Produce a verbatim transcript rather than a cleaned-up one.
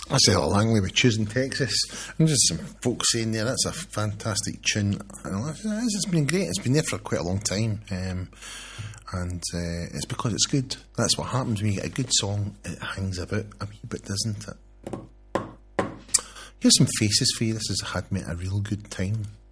That's Ella Langley with Choosing Texas. And just some folks saying there, that's a fantastic tune. It's been great. It's been there for quite a long time. Um, and uh, it's because it's good. That's what happens when you get a good song. It hangs about a wee bit, doesn't it? Here's some faces for you. This has had me a real good time.